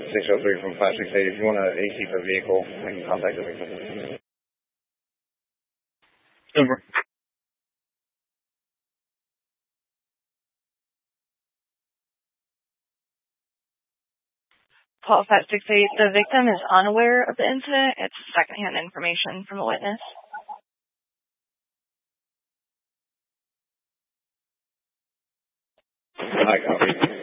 603 from 568. If you want an AC for vehicle, I can contact the vehicle. Over. Call 568. The victim is unaware of the incident. It's secondhand information from a witness. I copy.